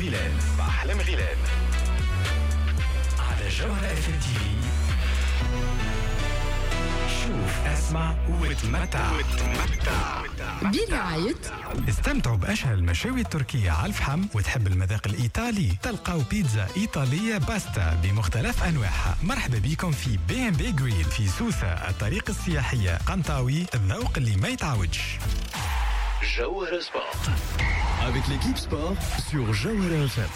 غيلان على جوهرة اف ام تي في. شوف اسمع وتمتع برعاية. استمتعوا بأشهى المشاوي التركية على الفحم. وتحب المذاق الإيطالي؟ تلقاو بيتزا إيطالية باستا بمختلف أنواعها. مرحبا بكم في B&B جريل في سوسة، الطريق السياحية قنطاوي، الذوق اللي ما يتعودش. Jawhara Sport. Avec l'équipe sport sur Jawhara FM.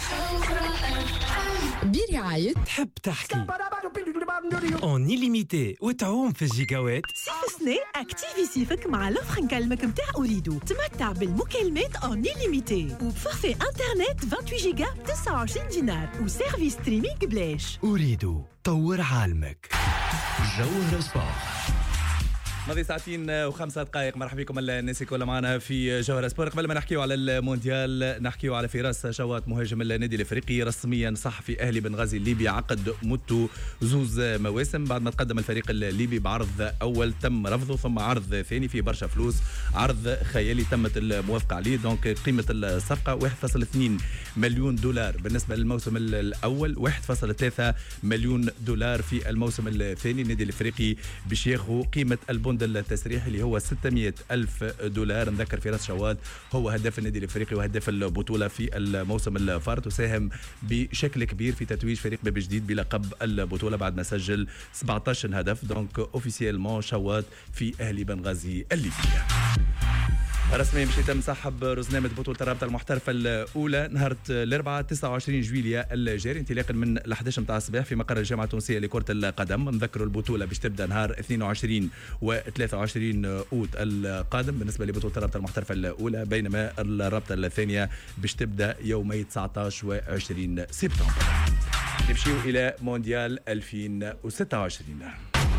برعاية. تحب تحكي اون illimité وتعوم في الجيجاوات. صيف سنة اكتيفي صيفك مع لوفر نكلمك متاع أوريدو. تمتع بالمكالمات اون illimité وبفورفي انترنت 28 جيجا ب 29 دينار وسيرفيس ستريمينغ بلاش. أريد طور عالمك. Jawhara Sport. ماضي ساعتين و5 دقائق. مرحبا بكم الناس كلها معنا في جوهرة سبور. قبل ما نحكيو على المونديال نحكيو على فراس شوات مهاجم النادي الافريقي. رسميا صحفي اهلي بنغازي الليبي عقد مدته 2 مواسم بعد ما تقدم الفريق الليبي بعرض اول تم رفضه، ثم عرض ثاني في برشا فلوس، عرض خيالي تمت الموافقه عليه. دونك قيمه الصفقه 1.2 مليون دولار بالنسبه للموسم الاول، 1.3 مليون دولار في الموسم الثاني. النادي الافريقي باش ياخذ قيمه البوند التسريحي اللي هو 600 ألف دولار. نذكر فراس شواد هو هداف النادي الافريقي وهداف البطوله في الموسم الفارط، وساهم بشكل كبير في تتويج فريق باب جديد بلقب البطوله بعد ما سجل 17 هدف. دونك اوفيسيلمون شواد في اهلي بنغازي الليبي. رسميا باش يتم سحب رزنامة بطولة الرابطة المحترفة الأولى نهار الأربعاء 29 جويلية الجاري انطلاقا من 11 متاع الصباح في مقر الجامعة التونسية لكرة القدم. نذكروا البطولة باش تبدا نهار 22 و 23 أوت القادم بالنسبة لبطولة الرابطة المحترفة الأولى، بينما الرابطة الثانية باش تبدا يومي 19 و 20 سبتمبر. نمشيو إلى مونديال 2026.